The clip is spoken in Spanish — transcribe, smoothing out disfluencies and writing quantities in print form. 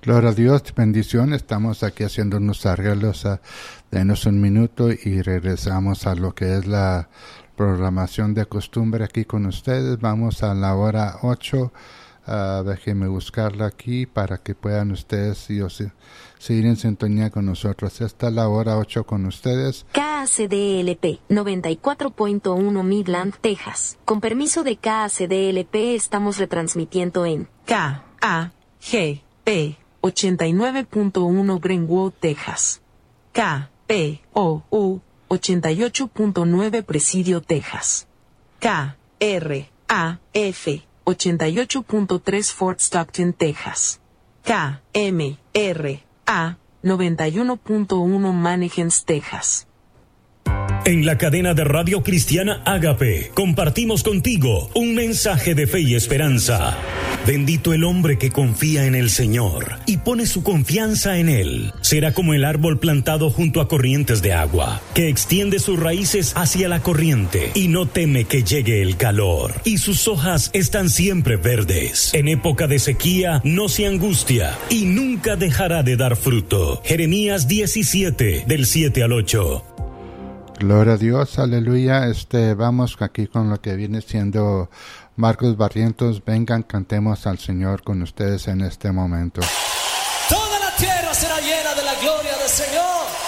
Gloria a Dios, bendición. Estamos aquí haciendo unos arreglos. Denos un minuto y regresamos a lo que es la programación de costumbre aquí con ustedes. Vamos a la hora 8. Déjenme buscarla aquí para que puedan ustedes seguir en sintonía con nosotros. Esta es la hora 8 con ustedes. KACDLP 94.1 Midland, Texas. Con permiso de KACDLP estamos retransmitiendo en KAGP 89.1 Greenwood, Texas. KPOU 88.9 Presidio, Texas. KRAF 88.3 Fort Stockton, Texas. KMRA 91.1 Mannequins, Texas. En la cadena de radio cristiana Ágape, compartimos contigo un mensaje de fe y esperanza. Bendito el hombre que confía en el Señor y pone su confianza en Él. Será como el árbol plantado junto a corrientes de agua, que extiende sus raíces hacia la corriente y no teme que llegue el calor. Y sus hojas están siempre verdes. En época de sequía no se angustia y nunca dejará de dar fruto. Jeremías 17, del 7 al 8. Gloria a Dios, aleluya. Vamos aquí con lo que viene siendo Marcos Barrientos. Vengan, cantemos al Señor con ustedes en este momento. Toda la tierra será llena de la gloria del Señor.